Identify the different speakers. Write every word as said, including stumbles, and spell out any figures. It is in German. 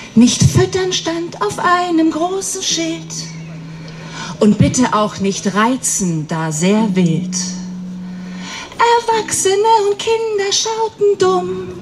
Speaker 1: Nicht füttern stand auf einem großen Schild. Und bitte auch nicht reizen, da sehr wild. Erwachsene und Kinder schauten dumm.